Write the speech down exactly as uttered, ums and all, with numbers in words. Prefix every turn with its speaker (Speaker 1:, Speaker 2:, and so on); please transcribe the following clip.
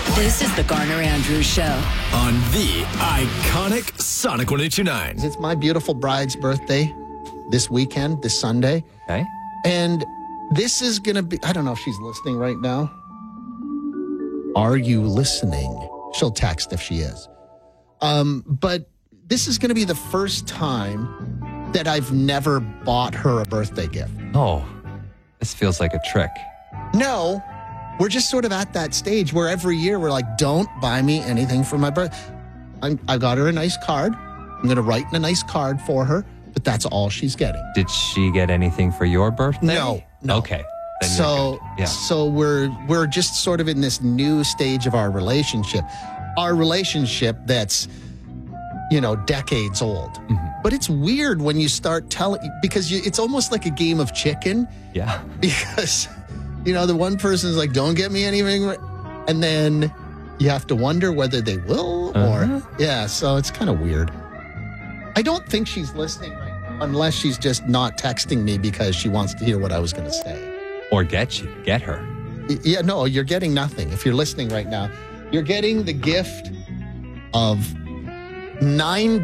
Speaker 1: This is the Garner Andrews Show
Speaker 2: on the iconic Sonic one eighty-nine.
Speaker 3: It's my beautiful bride's birthday this weekend, this Sunday.
Speaker 4: Okay.
Speaker 3: And this is going to be, I don't know if she's listening right now. Are you listening? She'll text if she is. Um, but this is going to be the first time that I've never bought her a birthday gift.
Speaker 4: Oh, this feels like a trick.
Speaker 3: No, we're just sort of at that stage where every year we're like, don't buy me anything for my birthday. I'm, I got her a nice card. I'm going to write a nice card for her, but that's all she's getting.
Speaker 4: Did she get anything for your birthday?
Speaker 3: No, no.
Speaker 4: Okay. Then
Speaker 3: So,
Speaker 4: you're good. Yeah.
Speaker 3: so we're we're just sort of in this new stage of our relationship, our relationship that's, you know, decades old.
Speaker 4: Mm-hmm.
Speaker 3: But it's weird when you start telling, because you, it's almost like a game of chicken.
Speaker 4: Yeah.
Speaker 3: Because, you know, the one person's like, "Don't get me anything," and then you have to wonder whether they will or
Speaker 4: Uh-huh.
Speaker 3: yeah. So it's kind of weird. I don't think she's listening right now, unless she's just not texting me because she wants to hear what I was going to say.
Speaker 4: Or get you, get her.
Speaker 3: Yeah, no, you're getting nothing. If you're listening right now, you're getting the gift of nine